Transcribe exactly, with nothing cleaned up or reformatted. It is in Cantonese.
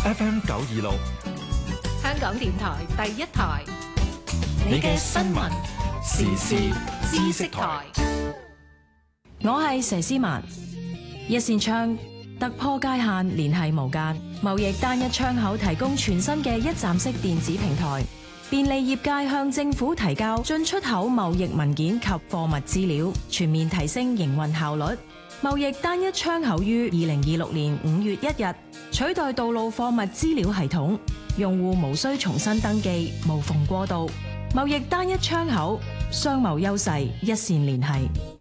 F M 九二六， 香港電台第一台， 你嘅新聞時事知識台。 我係佘詩曼。一線窗突破界限，聯繫無間，貿易單一窗口提供全新嘅一站式電子平台，便利業界向政府提交進出口貿易文件及貨物資料，全面提升營運效率。貿易單一窗口於二零二六年五月一日取代道路貨物資料系統，用戶無需重新登記，無縫過渡。貿易單一窗口，商貿優勢一線聯繫。